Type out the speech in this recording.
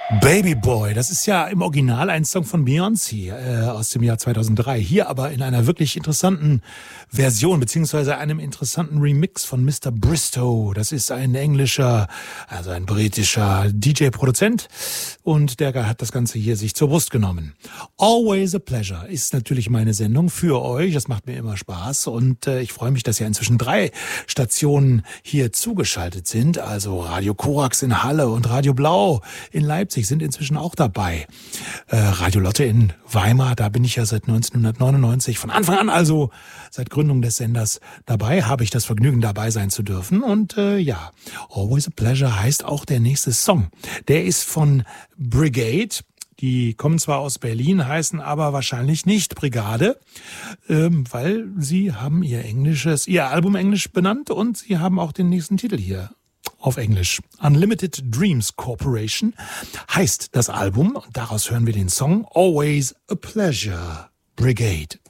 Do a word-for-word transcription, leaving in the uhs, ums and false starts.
Baby Boy, das ist ja im Original ein Song von Beyoncé äh, aus dem Jahr zweitausenddrei. Hier aber in einer wirklich interessanten Version, beziehungsweise einem interessanten Remix von Mister Bristow. Das ist ein englischer, also ein britischer D J-Produzent und der hat das Ganze hier sich zur Brust genommen. Always a Pleasure ist natürlich meine Sendung für euch. Das macht mir immer Spaß und äh, ich freue mich, dass ja inzwischen drei Stationen hier zugeschaltet sind. Also Radio Korax in Halle und Radio Blau in Leipzig sind inzwischen auch dabei. Äh, Radio Lotte in Weimar, da bin ich ja seit neunzehnhundertneunundneunzig von Anfang an, also seit Gründung des Senders dabei, habe ich das Vergnügen dabei sein zu dürfen. Und äh, ja, Always a Pleasure heißt auch der nächste Song. Der ist von Brigade. Die kommen zwar aus Berlin, heißen aber wahrscheinlich nicht Brigade, ähm, weil sie haben ihr englisches, ihr Album Englisch benannt und sie haben auch den nächsten Titel hier auf Englisch. Unlimited Dreams Corporation heißt das Album und daraus hören wir den Song Always a Pleasure, Brigade.